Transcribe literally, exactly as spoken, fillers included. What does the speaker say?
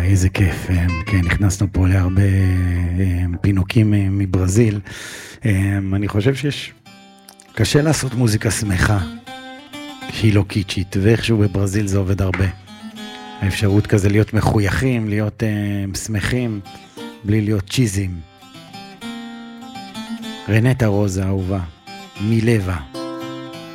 איזה כיף. כן, נכנסנו פה להרבה פינוקים מברזיל. אני חושב שיש, קשה לעשות מוזיקה שמחה, שהיא לא קיצ'ית, ואיכשהו בברזיל זה עובד הרבה. האפשרות כזה להיות מחויכים, להיות שמחים, בלי להיות צ'יזים. רנטה רוזה, אהובה, מלבה.